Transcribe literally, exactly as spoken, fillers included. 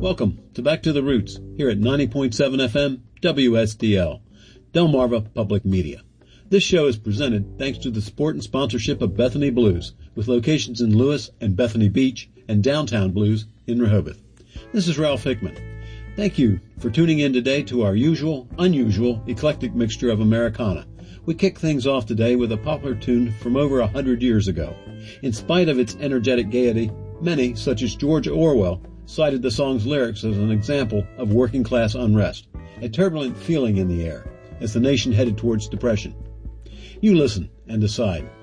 Welcome to Back to the Roots here at ninety point seven F M W S D L, Delmarva Public Media. This show is presented thanks to the support and sponsorship of Bethany Blues, with locations in Lewis and Bethany Beach and Downtown Blues in Rehoboth. This is Ralph Hickman. Thank you for tuning in today to our usual, unusual, eclectic mixture of Americana. We kick things off today with a popular tune from over a hundred years ago. In spite of its energetic gaiety, many, such as George Orwell, cited the song's lyrics as an example of working-class unrest, a turbulent feeling in the air as the nation headed towards depression. You listen and decide.